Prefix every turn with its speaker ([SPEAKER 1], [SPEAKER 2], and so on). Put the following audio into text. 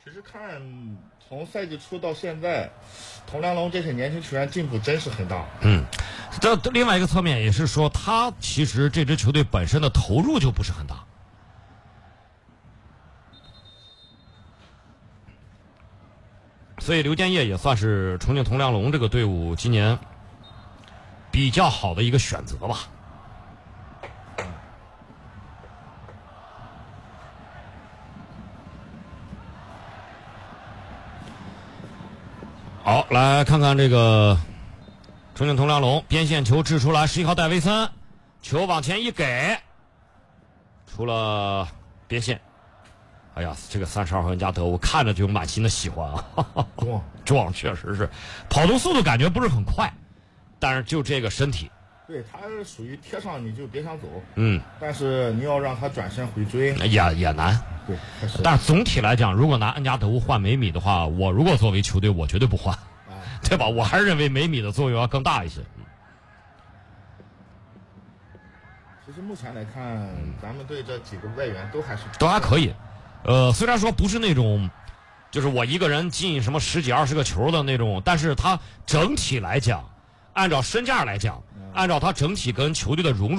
[SPEAKER 1] 其实看从赛季初到现在，佟良龙这些年轻球员进步真是很大。
[SPEAKER 2] 这另外一个侧面也是说，他其实这支球队本身的投入就不是很大。所以刘建业也算是重庆佟良龙这个队伍今年比较好的一个选择吧。好，来看看这个重庆佟良龙边线球掷出来，11号戴维森，球往前一给，出了边线。哎呀，这个32号人加德，我看着就满心的喜欢啊！壮，确实是，跑动速度感觉不是很快，但是就这个身体，
[SPEAKER 1] 对，他属于贴上你就别想走。
[SPEAKER 2] 但
[SPEAKER 1] 是你要让他转身回追，
[SPEAKER 2] 也难。
[SPEAKER 1] 对，
[SPEAKER 2] 但是总体来讲，如果拿恩加德乌换梅米的话，我如果作为球队，我绝对不换，对吧？我还是认为梅米的作用要更大一些。
[SPEAKER 1] 其实目前来看，咱们队这几个外援都
[SPEAKER 2] 还可以。虽然说不是那种，就是我一个人进什么10几20个球的那种，但是他整体来讲，按照身价来讲，按照他整体跟球队的融入。